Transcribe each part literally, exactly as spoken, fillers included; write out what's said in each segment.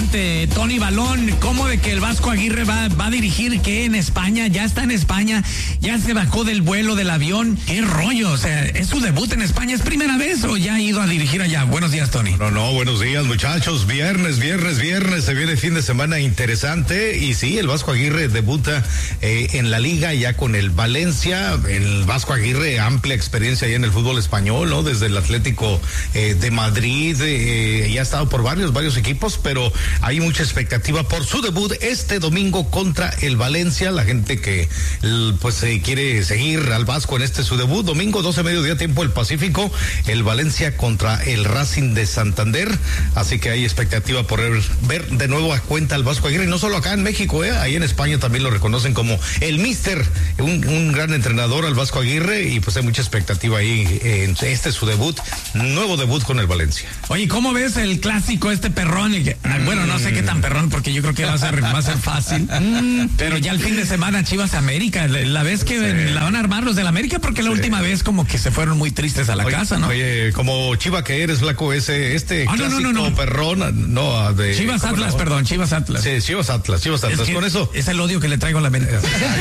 adelante, Tony Balón, ¿cómo de que el Vasco Aguirre va, va a dirigir qué en España? Ya está en España, ya se bajó del vuelo del avión. ¿Qué rollo? O sea, ¿es su debut en España? ¿Es primera vez o ya ha ido a dirigir allá? Buenos días, Tony. No, no, buenos días, muchachos. Viernes, viernes, viernes, se viene fin de semana interesante. Y sí, el Vasco Aguirre debuta eh, en la liga ya con el Valencia. El Vasco Aguirre, amplia experiencia ya en el fútbol español, ¿no? Desde el Atlético eh, de Madrid, eh, ya ha estado por varios, varios equipos, pero hay mucha expectativa por su debut este domingo contra el Valencia. La gente que pues eh, quiere seguir al Vasco en este su debut, domingo doce mediodía tiempo el Pacífico, el Valencia contra el Racing de Santander, así que hay expectativa por ver, ver de nuevo a cuenta al Vasco Aguirre, y no solo acá en México, eh, ahí en España también lo reconocen como el Mister, un, un gran entrenador al Vasco Aguirre, y pues hay mucha expectativa ahí eh, en este su debut, nuevo debut con el Valencia. Oye, ¿cómo ves el clásico este perrón? Y que, bueno, no sé qué tan perrón, porque yo creo que va a ser, va a ser fácil, pero ya el fin de semana Chivas América, la vez que sí. la van a armar los del América, porque la sí. última vez como que se fueron muy tristes a la oye, casa, ¿no? Oye, como Chiva que eres, flaco, ese, este ah, clásico no, no, no, no. perrón, no, de... Chivas Atlas, no? perdón, Chivas Atlas. Sí, Chivas Atlas, Chivas Atlas, es con eso... Es el odio que le traigo a la América.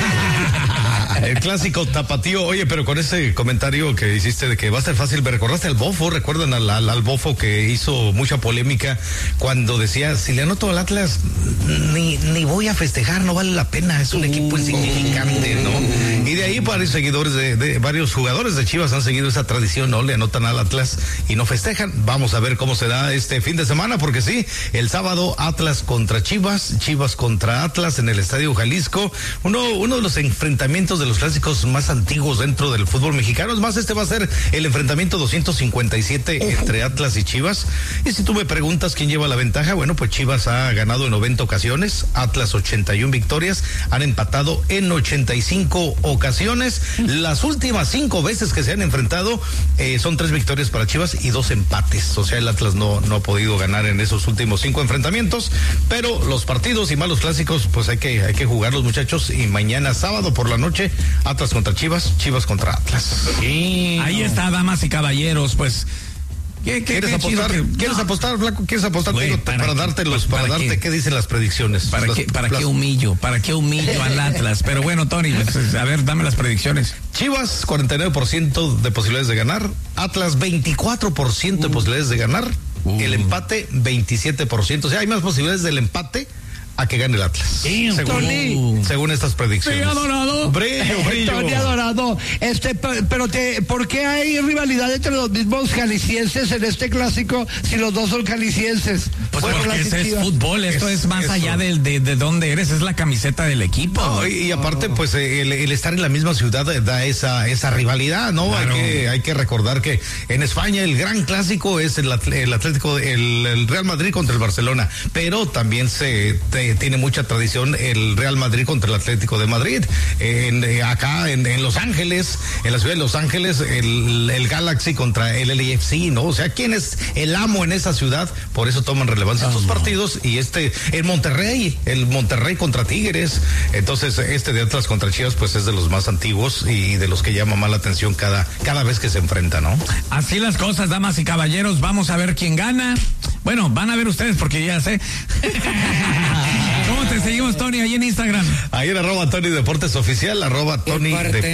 El clásico tapatío. Oye, pero con ese comentario que hiciste de que va a ser fácil, me recordaste al Bofo, recuerdan al, al, al Bofo que hizo mucha polémica cuando decía, si le anoto al Atlas, ni, ni voy a festejar, no vale la pena, es un equipo insignificante, ¿no? Y de ahí varios seguidores de, de varios jugadores de Chivas han seguido esa tradición, ¿no? Le anotan al Atlas y no festejan. Vamos a ver cómo se da este fin de semana, porque sí, el sábado Atlas contra Chivas, Chivas contra Atlas en el Estadio Jalisco, uno, uno de los enfrentamientos de los clásicos más antiguos dentro del fútbol mexicano. Es más, este va a ser el enfrentamiento doscientos cincuenta y siete entre Atlas y Chivas. Y si tú me preguntas quién lleva la ventaja, bueno, pues Chivas ha ganado en noventa ocasiones, Atlas ochenta y una victorias, han empatado en ochenta y cinco ocasiones. Las últimas cinco veces que se han enfrentado eh, son tres victorias para Chivas y dos empates. O sea, el Atlas no, no ha podido ganar en esos últimos cinco enfrentamientos, pero los partidos y malos clásicos, pues hay que, hay que jugarlos, muchachos. Y mañana sábado por la noche, Atlas contra Chivas, Chivas contra Atlas. Sí, ahí no. está, damas y caballeros, pues. ¿Qué, qué, ¿Quieres qué apostar? Que, ¿Quieres no. apostar, Flaco? ¿Quieres apostar? Güey, Tengo, para, para darte los, para, para darte qué? qué dicen las predicciones. ¿Para las, qué, para las... qué humillo? ¿Para qué humillo al Atlas? Pero bueno, Tony, pues, a ver, dame las predicciones. Chivas, cuarenta y nueve por ciento de posibilidades de ganar. Atlas, veinticuatro por ciento uh. de posibilidades de ganar. Uh. El empate, veintisiete por ciento. O sea, hay más posibilidades del empate a que gane el Atlas. Sí, según, según estas predicciones. Sí, adorado. Brillo, brillo. Tony Adorado, este, pero te, ¿por qué hay rivalidad entre los mismos jaliscienses en este clásico si los dos son jaliscienses? Pues bueno, porque ese es fútbol, esto es, es más eso. allá de, de, de dónde eres, es la camiseta del equipo. No, y, y aparte, pues el, el estar en la misma ciudad da esa, esa rivalidad, ¿no? Claro. Hay que, hay que recordar que en España el gran clásico es el, el Atlético, el, el Real Madrid contra el Barcelona, pero también se te, tiene mucha tradición el Real Madrid contra el Atlético de Madrid. En, eh, acá en, en Los Ángeles, en la ciudad de Los Ángeles, el, el Galaxy contra el L A F C, ¿no? O sea, ¿quién es el amo en esa ciudad? Por eso toman relevancia oh, estos no. partidos. Y este, el Monterrey, el Monterrey contra Tigres. Entonces, este de Atlas contra Chivas, pues es de los más antiguos y de los que llama más la atención cada, cada vez que se enfrenta, ¿no? Así las cosas, damas y caballeros. Vamos a ver quién gana. Bueno, van a ver ustedes porque ya sé. ¿Cómo te seguimos, Tony, ahí en Instagram? Ahí en arroba Tony Deportes Oficial, arroba Tony Deportes.